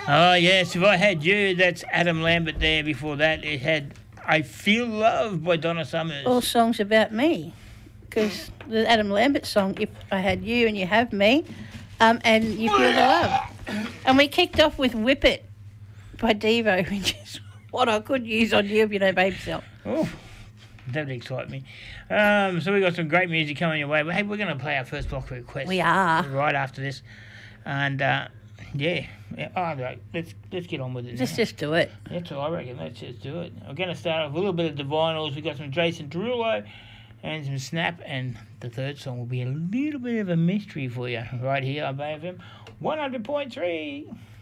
Oh, yes, If I Had You, that's Adam Lambert there. Before that, it had I Feel Love by Donna Summers. All songs about me, because the Adam Lambert song, If I Had You and You Have Me, and You Feel the Love. And we kicked off with Whip It by Devo, which is what I could use on you if you don't behave yourself. Oh, that would excite me. So we've got some great music coming your way. But hey, we're going to play our first block request. We are. Right after this. And, yeah. All right, let's get on with it. Just do it. That's what I reckon. Let's just do it. We're going to start off with a little bit of the vinyls. We've got some Jason Derulo and some Snap. And the third song will be a little bit of a mystery for you right here on BFM 100.3.